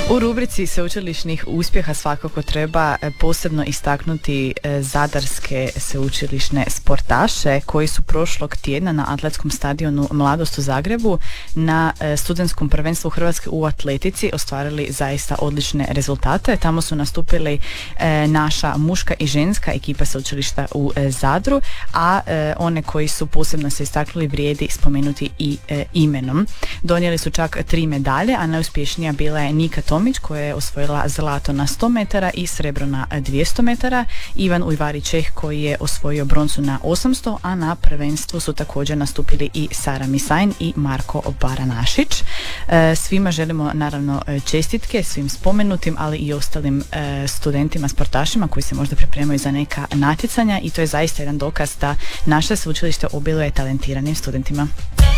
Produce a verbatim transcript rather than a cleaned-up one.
U rubrici sveučilišnih uspjeha svakako treba posebno istaknuti zadarske sveučilišne sportaše koji su prošlog tjedna na atletskom stadionu Mladost u Zagrebu na studentskom prvenstvu Hrvatske u atletici ostvarili zaista odlične rezultate. Tamo su nastupili naša muška i ženska ekipa sveučilišta u Zadru, a one koji su posebno se istaknuli vrijedi spomenuti i imenom. Donijeli su čak tri medalje, a najuspješnija bila je Nika Tomić koja je osvojila zlato na sto metara i srebro na dvjesto metara, Ivan Ujvari Čeh koji je osvojio broncu na osamsto, a na prvenstvu su također nastupili i Sara Misajn i Marko Baranašić. Svima želimo naravno čestitke, svim spomenutim, ali i ostalim studentima, sportašima koji se možda pripremaju za neka natjecanja, i to je zaista jedan dokaz da naše sveučilište obiluje talentiranim studentima.